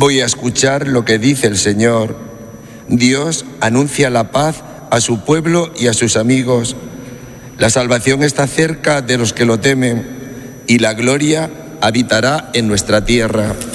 Voy a escuchar lo que dice el Señor. Dios anuncia la paz a su pueblo y a sus amigos. La salvación está cerca de los que lo temen y la gloria habitará en nuestra tierra.